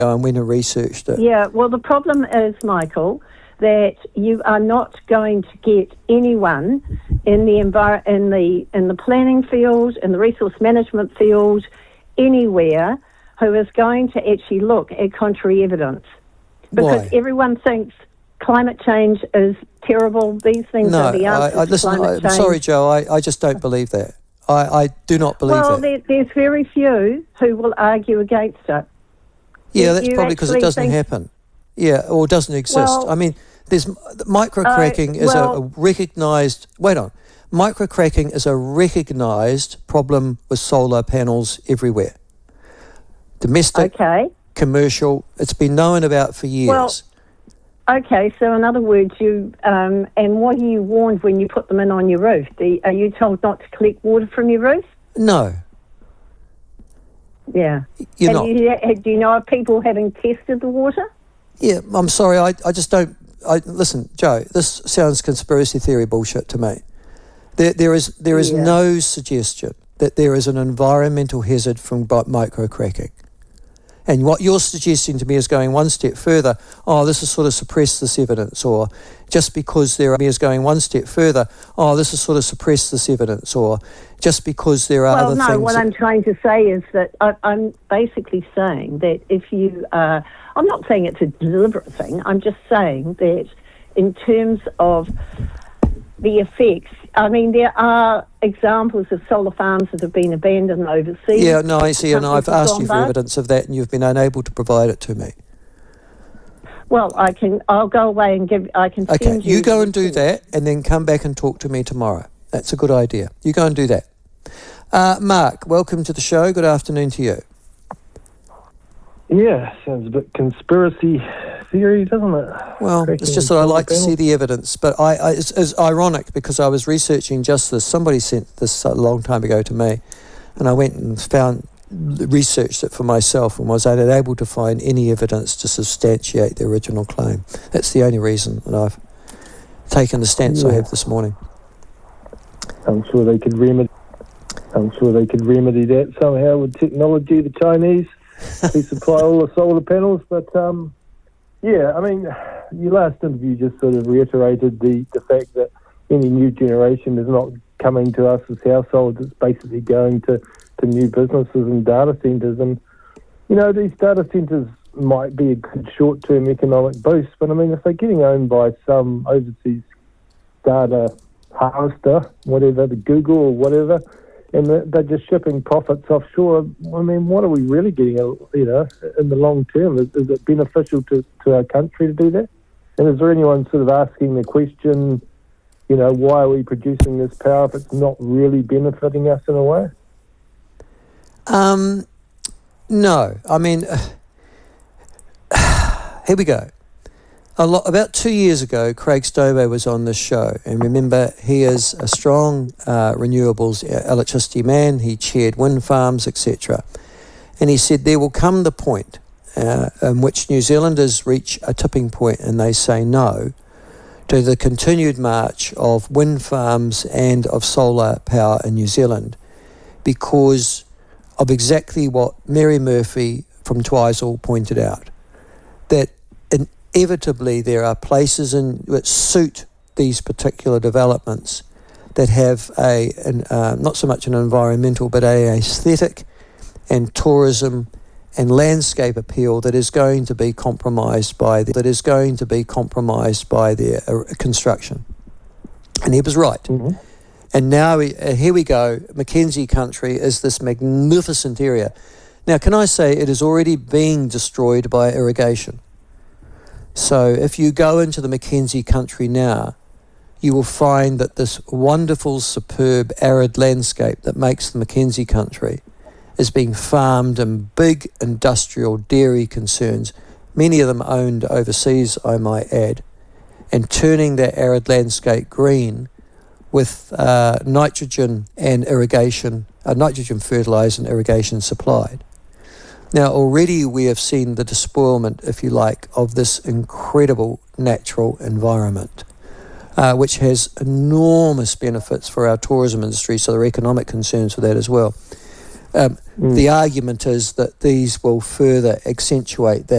I went and researched it. Yeah, well, the problem is, Michael, that you are not going to get anyone in the in the planning field, in the resource management field, anywhere who is going to actually look at contrary evidence. Because everyone thinks climate change is terrible. These things are the answers to climate change. Sorry, Joe, I just don't believe that. I do not believe that. Well, there's very few who will argue against it. Yeah, that's probably because it doesn't happen. Yeah, or doesn't exist. Well, I mean, there's microcracking is a recognised... Wait on. Microcracking is a recognised problem with solar panels everywhere. Domestic, commercial, it's been known about for years. Well, okay, so in other words, and what are you warned when you put them in on your roof? Are you told not to collect water from your roof? No. Yeah. You're not. Do you know of people having tested the water? Yeah, I'm sorry, I just don't... listen, Joe, this sounds conspiracy theory bullshit to me. There is no suggestion that there is an environmental hazard from microcracking. And what you're suggesting to me is going one step further. Oh, this is sort of suppress this evidence, or just because there are... is going one step further. Oh, this is sort of suppress this evidence, or just because there are other things... Well, no, what I'm trying to say is that I'm basically saying that if you... I'm not saying it's a deliberate thing. I'm just saying that in terms of the effects, I mean, there are examples of solar farms that have been abandoned overseas. Yeah, no, I see, and I've asked you for evidence of that, and you've been unable to provide it to me. Well, I'll go away and send you... Okay, you go and do that, and then come back and talk to me tomorrow. That's a good idea. You go and do that. Mark, welcome to the show. Good afternoon to you. Yeah, sounds a bit conspiracy theory, doesn't it? Well, it's just that I like to see the evidence, but it's ironic because I was researching just this. Somebody sent this a long time ago to me, and I went and researched it for myself and was unable to find any evidence to substantiate the original claim. That's the only reason that I've taken the stance I have this morning. I'm sure they could remedy that somehow with technology, the Chinese. We supply all the solar panels, but yeah, I mean, your last interview just sort of reiterated the fact that any new generation is not coming to us as households. It's basically going to new businesses and data centres. And, you know, these data centres might be a good short-term economic boost, but, I mean, if they're getting owned by some overseas data harvester, whatever, the Google or whatever, and they're just shipping profits offshore, I mean, what are we really getting, you know, in the long term? Is it beneficial to our country to do that? And is there anyone sort of asking the question, you know, why are we producing this power if it's not really benefiting us in a way? No. I mean, here we go. About 2 years ago, Craig Stobo was on this show, and remember, he is a strong renewables electricity man. He chaired wind farms, etc. And he said there will come the point in which New Zealanders reach a tipping point and they say no to the continued march of wind farms and of solar power in New Zealand because of exactly what Mary Murphy from Twizel pointed out, that inevitably there are places that suit these particular developments that have not so much an environmental but an aesthetic and tourism and landscape appeal that is going to be compromised by their construction. And he was right. Mm-hmm. And now here we go. Mackenzie Country is this magnificent area. Now, can I say it is already being destroyed by irrigation? So if you go into the Mackenzie Country now, you will find that this wonderful, superb, arid landscape that makes the Mackenzie Country is being farmed in big industrial dairy concerns, many of them owned overseas, I might add, and turning that arid landscape green with nitrogen and irrigation, nitrogen fertiliser and irrigation supplied. Now, already we have seen the despoilment, if you like, of this incredible natural environment, which has enormous benefits for our tourism industry, so there are economic concerns for that as well. The argument is that these will further accentuate that